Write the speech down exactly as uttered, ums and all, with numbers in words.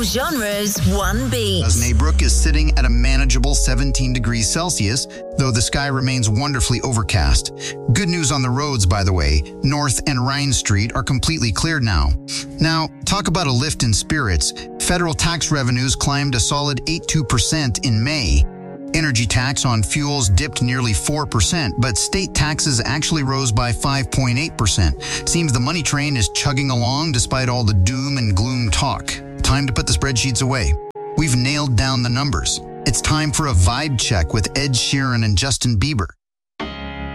All genres, one beat. Osnabrück is sitting at a manageable seventeen degrees Celsius, though the sky remains wonderfully overcast. Good news on the roads, by the way. North and Rhine Street are completely cleared now. Now, talk about a lift in spirits. Federal tax revenues climbed a solid eight point two percent in May. Energy tax on fuels dipped nearly four percent, but state taxes actually rose by five point eight percent. Seems the money train is chugging along despite all the doom and gloom talk. Time to put the spreadsheets away. We've nailed down the numbers. It's time for a vibe check with Ed Sheeran and Justin Bieber.